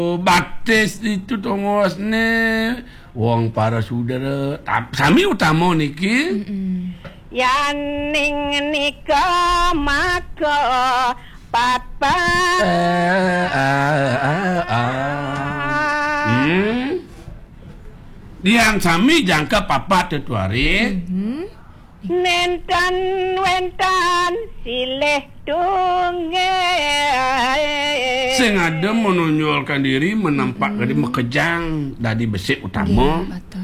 Baptis itu tongosne wong para saudara sami utama niki. Yaning nika maka papa Diang sami jangka papat tetuari. Nentan wentan silih tunge Sing ada menonjolkan diri menampakkan diri mekejang dari besi utama.